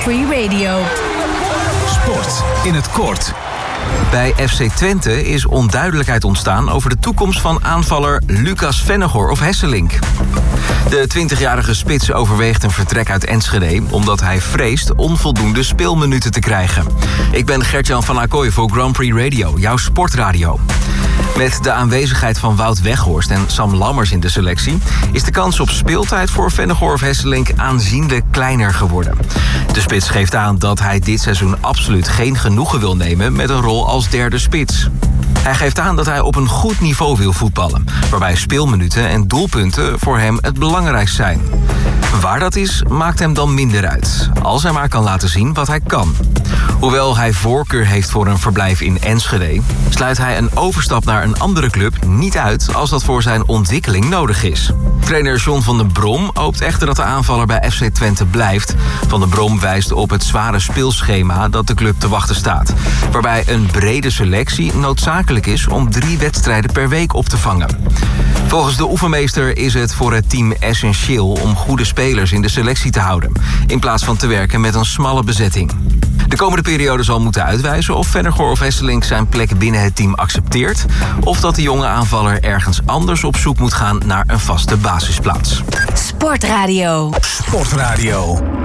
Free Radio. Sport in het kort. Bij FC Twente is onduidelijkheid ontstaan over de toekomst van aanvaller Lucas Vennegoor of Hesselink. De 20-jarige spits overweegt een vertrek uit Enschede omdat hij vreest onvoldoende speelminuten te krijgen. Ik ben Gert-Jan van Ackoy voor Grand Prix Radio, jouw sportradio. Met de aanwezigheid van Wout Weghorst en Sam Lammers in de selectie is de kans op speeltijd voor Vennegoor of Hesselink aanzienlijk kleiner geworden. De spits geeft aan dat hij dit seizoen absoluut geen genoegen wil nemen met een rol als derde spits. Hij geeft aan dat hij op een goed niveau wil voetballen, waarbij speelminuten en doelpunten voor hem het belangrijkst zijn. Waar dat is, maakt hem dan minder uit, als hij maar kan laten zien wat hij kan. Hoewel hij voorkeur heeft voor een verblijf in Enschede, sluit hij een overstap naar een andere club niet uit als dat voor zijn ontwikkeling nodig is. Trainer John van den Brom hoopt echter dat de aanvaller bij FC Twente blijft. Van den Brom wijst op het zware speelschema dat de club te wachten staat, waarbij een brede selectie noodzakelijk is om 3 wedstrijden per week op te vangen. Volgens de oefenmeester is het voor het team essentieel om goede spelers in de selectie te houden, in plaats van te werken met een smalle bezetting. De komende periode zal moeten uitwijzen of Vennegoor of Hesselink zijn plek binnen het team accepteert, of dat de jonge aanvaller ergens anders op zoek moet gaan naar een vaste basisplaats. Sportradio. Sportradio.